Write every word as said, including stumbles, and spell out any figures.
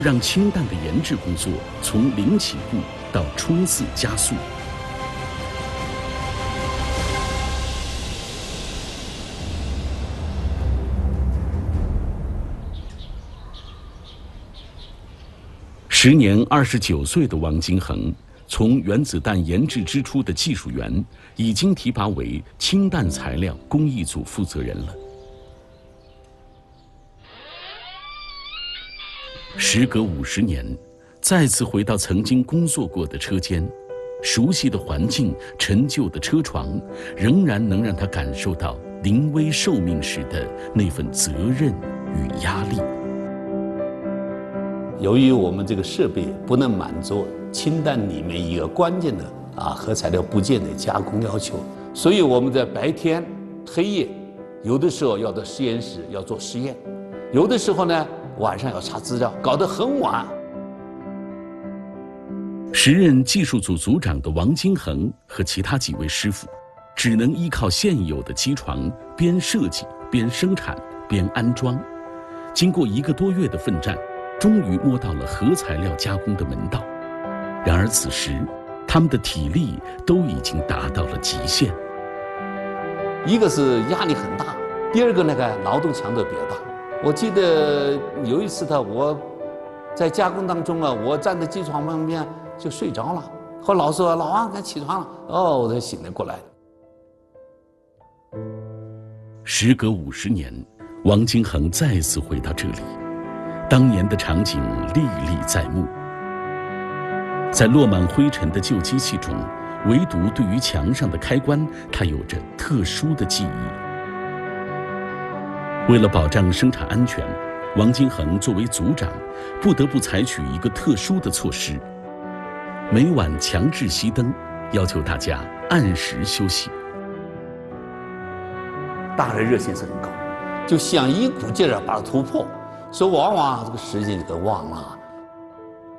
让氢弹的研制工作从零起步到冲刺加速。时年二十九岁的王金衡，从原子弹研制之初的技术员，已经提拔为氢弹材料工艺组负责人了。时隔五十年，再次回到曾经工作过的车间，熟悉的环境、陈旧的车床，仍然能让他感受到临危受命时的那份责任与压力。 由于我们这个设备不能满足氢弹里面一个关键的啊核材料部件的加工要求，所以我们在白天、黑夜，有的时候要到实验室要做实验，有的时候呢晚上要查资料，搞得很晚。 时任技术组组长的王金衡和其他几位师傅，只能依靠现有的机床，边设计边生产边安装。经过一个多月的奋战，终于摸到了核材料加工的门道。然而此时，他们的体力都已经达到了极限。 一个是压力很大，第二个那个劳动强度比较大。我记得有一次呢，我在加工当中啊，我站在机床旁边就睡着了。后来老师说：“老王，该起床了。”哦，我才醒了过来。 时隔五十年，王金衡再次回到这里，当年的场景历历在目。在落满灰尘的旧机器中，唯独对于墙上的开关，他有着特殊的记忆。为了保障生产安全，王金衡作为组长，不得不采取一个特殊的措施：每晚强制熄灯，要求大家按时休息。 大家的热情是很高，就想一股劲儿把它突破，所以往往这个时间就给忘了。